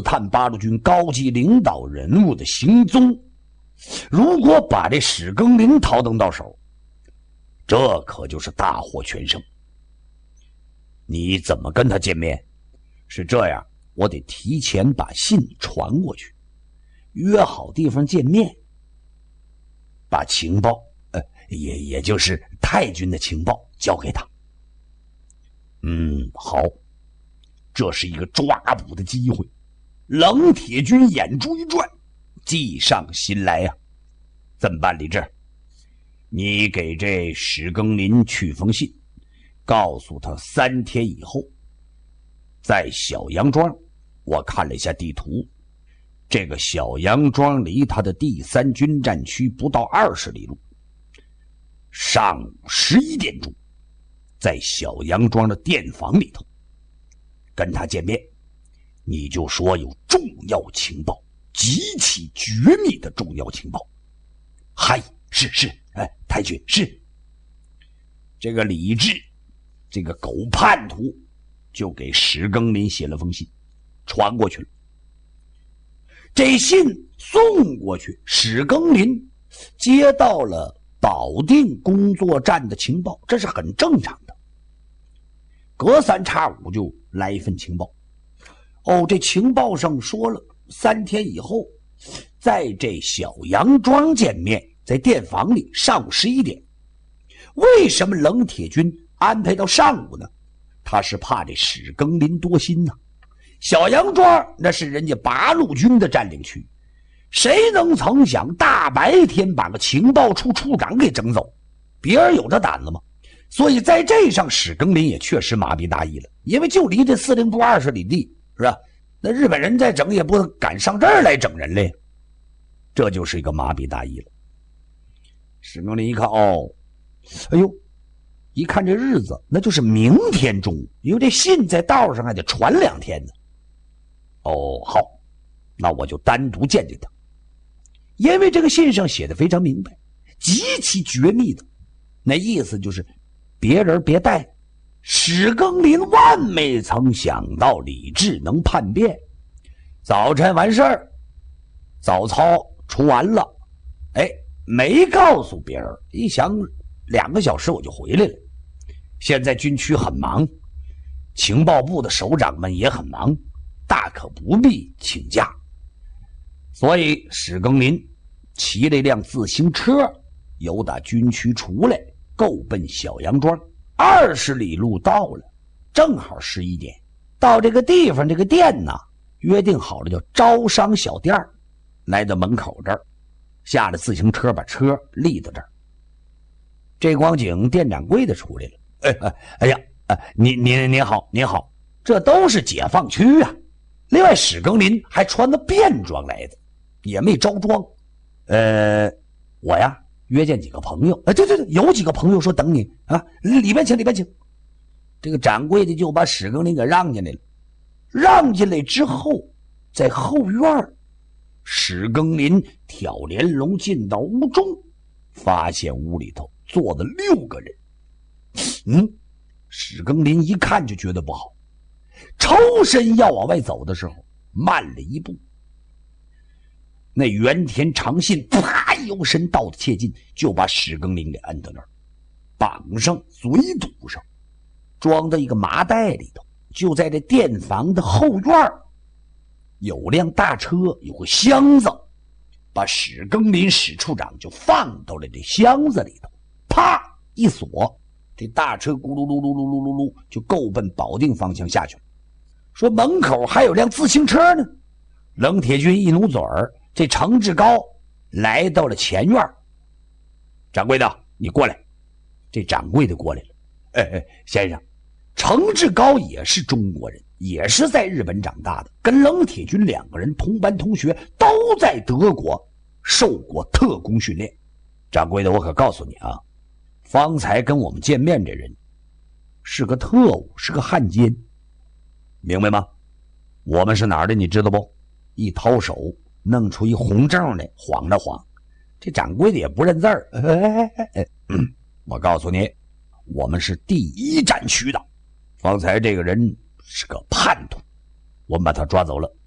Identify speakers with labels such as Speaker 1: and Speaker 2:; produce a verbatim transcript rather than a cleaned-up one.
Speaker 1: 刺探八路军高级领导人物的行踪。如果把这史庚林掏登到手，这可就是大获全胜。你怎么跟他见面？是这样，我得提前把信传过去，约好地方见面，把情报呃，也也就是太军的情报交给他。嗯，好，这是一个抓捕的机会。冷铁军眼珠一转，计上心来呀、啊！怎么办，李治？你给这史庚林去封信，告诉他三天以后在小杨庄。我看了一下地图，这个小杨庄离他的第三军战区不到二十里路。上午十一点钟，在小杨庄的店房里头跟他见面，你就说有重要情报，极其绝密的重要情报。嗨，是是，哎，太君是。这个李治，这个狗叛徒，就给史庚林写了封信，传过去了。这信送过去，史庚林接到了保定工作站的情报，这是很正常的。隔三差五就来一份情报。哦，这情报上说了，三天以后在这小杨庄见面，在店房里，上午十一点。为什么冷铁军安排到上午呢？他是怕这史庚林多心呢、啊。小杨庄那是人家八路军的占领区，谁能曾想大白天把个情报处处长给整走？别人有这胆子吗？所以在这上史庚林也确实麻痹大意了，因为就离这司令部二十里地，是吧？那日本人再整也不敢上这儿来整人嘞，这就是一个麻痹大意了。史庚林一看，哦，哎呦，一看这日子，那就是明天中午，因为这信在道上还得传两天呢。哦，好，那我就单独见见他，因为这个信上写的非常明白，极其绝密的，那意思就是别人别带。史庚林万没曾想到李治能叛变。早晨完事儿，早操出完了，哎，没告诉别人，一想两个小时我就回来了。现在军区很忙，情报部的首长们也很忙，大可不必请假。所以史庚林骑了一辆自行车，由打军区出来，够奔小杨庄。二十里路到了，正好十一点。到这个地方，这个店呢，约定好了叫招商小店，来到门口这儿，下了自行车，把车立到这儿。这光景，店掌柜的出来了。哎哎哎呀，哎，您您您好，您好，这都是解放区啊。另外，史庚林还穿的便装来的，也没着装。呃，我呀。约见几个朋友，哎，对对对，有几个朋友说等你啊，里边请，里边请。这个掌柜的就把史庚林给让进来了。让进来之后，在后院，史庚林挑帘笼进到屋中，发现屋里头坐了六个人。嗯，史庚林一看就觉得不好，抽身要往外走的时候，慢了一步。那原田长信啪由身到的切近，就把史庚林给摁到那儿，绑上嘴堵上，装到一个麻袋里头。就在这店房的后院，有辆大车，有个箱子，把史庚林史处长就放到了这箱子里头，啪一锁，这大车咕噜噜噜噜噜噜噜就够奔保定方向下去了。说门口还有辆自行车呢。冷铁军一努嘴儿，这程志高来到了前院。掌柜的，你过来。这掌柜的过来了。哎哎，先生，程志高也是中国人，也是在日本长大的，跟冷铁军两个人同班同学，都在德国受过特工训练。掌柜的，我可告诉你啊，方才跟我们见面这人是个特务，是个汉奸，明白吗？我们是哪儿的你知道不？一掏手弄出一红证来，晃了晃。这掌柜的也不认字儿。哎哎哎哎，我告诉你，我们是第一战区的。方才这个人是个叛徒，我们把他抓走了。